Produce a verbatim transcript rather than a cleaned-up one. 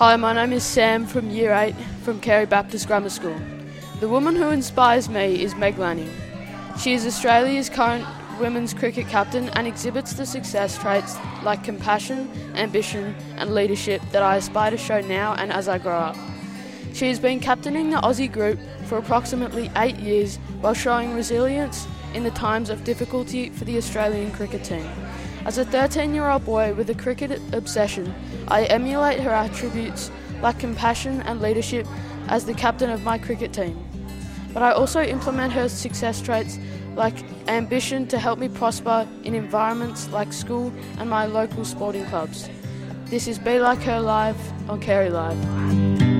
Hi, my name is Sam from Year eight from Carey Baptist Grammar School. The woman who inspires me is Meg Lanning. She is Australia's current women's cricket captain and exhibits the success traits like compassion, ambition and leadership that I aspire to show now and as I grow up. She has been captaining the Aussie group for approximately eight years while showing resilience in the times of difficulty for the Australian cricket team. As a thirteen-year-old boy with a cricket obsession, I emulate her attributes like compassion and leadership as the captain of my cricket team. But I also implement her success traits like ambition to help me prosper in environments like school and my local sporting clubs. This is Be Like Her Live on Carey Live.